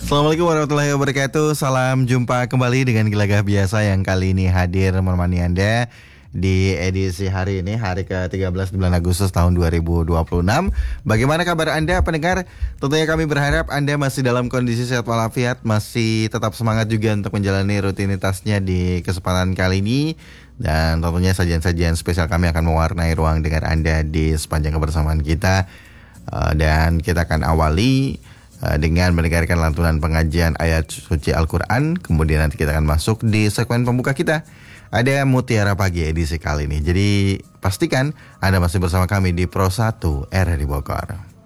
Assalamualaikum warahmatullahi wabarakatuh. Salam jumpa kembali dengan Gelagah Biasa yang kali ini hadir menemani Anda di edisi hari ini, hari ke-13 bulan Agustus tahun 2026. Bagaimana kabar Anda pendengar? Tentunya kami berharap Anda masih dalam kondisi sehat walafiat, masih tetap semangat juga untuk menjalani rutinitasnya di kesempatan kali ini. Dan tentunya sajian-sajian spesial kami akan mewarnai ruang dengar Anda di sepanjang kebersamaan kita. Dan kita akan awali dengan mendengarkan lantunan pengajian ayat suci Al-Quran. Kemudian nanti kita akan masuk di segmen pembuka kita. Ada Mutiara Pagi edisi kali ini. Jadi pastikan Anda masih bersama kami di Pro 1 RRI Bogor.